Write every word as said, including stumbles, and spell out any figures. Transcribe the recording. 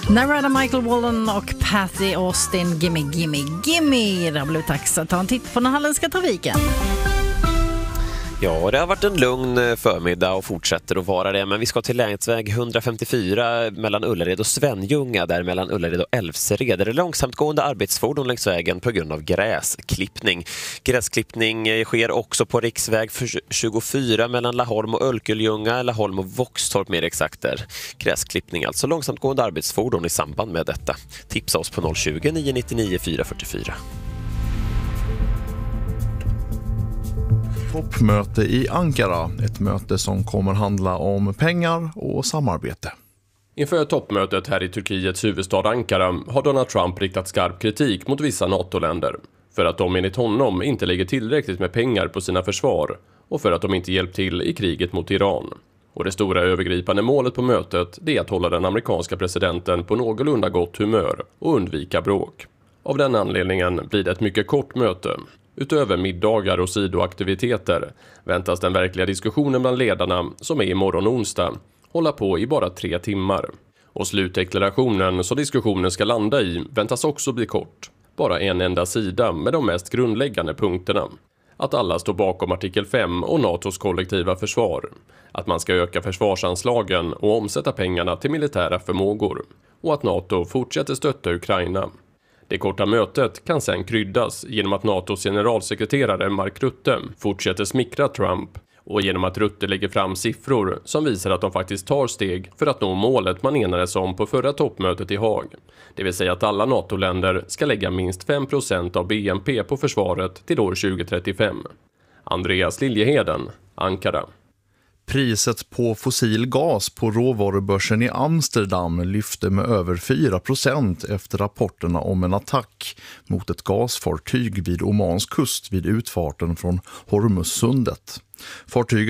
Narada Michael Wallen och Patty Austin, Gimme, Gimme, Gimme. Det har blivit dags att ta en titt på den halländska trafiken. Ja, det har varit en lugn förmiddag och fortsätter att vara det. Men vi ska till länsväg etthundrafemtiofyra mellan Ullared och Svenljunga. Där mellan Ullared och Älvsered är det långsamt gående arbetsfordon längs vägen på grund av gräsklippning. Gräsklippning sker också på riksväg tjugofyra mellan Laholm och Ölkeljunga, Laholm och Våxtorp mer exakt där. Gräsklippning, alltså långsamt gående arbetsfordon i samband med detta. Tipsa oss på noll tjugo, nio nittionio, fyra fyrtiofyra. Toppmöte i Ankara, ett möte som kommer handla om pengar och samarbete. Inför toppmötet här i Turkiets huvudstad Ankara har Donald Trump riktat skarp kritik mot vissa NATO-länder för att de enligt honom inte lägger tillräckligt med pengar på sina försvar och för att de inte hjälpt till i kriget mot Iran. Och det stora övergripande målet på mötet är att hålla den amerikanska presidenten på någorlunda gott humör och undvika bråk. Av den anledningen blir det ett mycket kort möte. Utöver middagar och sidoaktiviteter väntas den verkliga diskussionen bland ledarna, som är imorgon onsdag, hålla på i bara tre timmar. Och slutdeklarationen så diskussionen ska landa i väntas också bli kort. Bara en enda sida med de mest grundläggande punkterna. Att alla står bakom artikel fem och NATOs kollektiva försvar. Att man ska öka försvarsanslagen och omsätta pengarna till militära förmågor. Och att NATO fortsätter stötta Ukraina. Det korta mötet kan sedan kryddas genom att NATOs generalsekreterare Mark Rutte fortsätter smickra Trump och genom att Rutte lägger fram siffror som visar att de faktiskt tar steg för att nå målet man enades om på förra toppmötet i Haag. Det vill säga att alla NATO-länder ska lägga minst fem procent av B N P på försvaret till år tjugo trettiofem. Andreas Liljeheden, Ankara. Priset på fossil gas på råvarubörsen i Amsterdam lyfte med över fyra procent efter rapporterna om en attack mot ett gasfartyg vid Omans kust vid utfarten från Hormuzsundet. Fartyget